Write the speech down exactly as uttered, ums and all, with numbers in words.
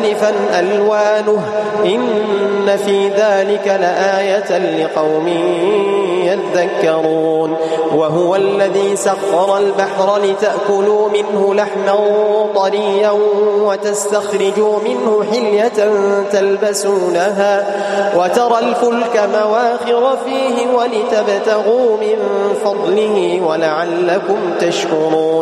مختلفا ألوانه إن في ذلك لآية لقوم يذكرون وهو الذي سخر البحر لتأكلوا منه لحما طريا وتستخرجوا منه حلية تلبسونها وترى الفلك مواخر فيه ولتبتغوا من فضله ولعلكم تشكرون